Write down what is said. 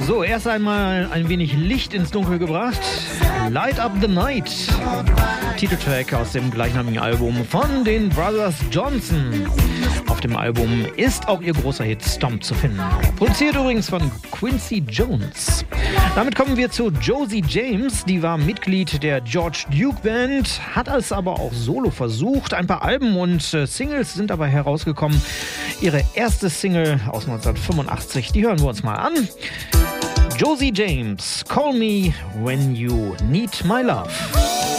So, erst einmal ein wenig Licht ins Dunkel gebracht. Light Up the Night. Titeltrack aus dem gleichnamigen Album von den Brothers Johnson. Auf dem Album ist auch ihr großer Hit Stomp zu finden. Produziert übrigens von Quincy Jones. Damit kommen wir zu Josie James. Die war Mitglied der George Duke Band, hat es aber auch solo versucht. Ein paar Alben und Singles sind dabei herausgekommen. Ihre erste Single aus 1985, die hören wir uns mal an. Josie James, Call Me When You Need My Love.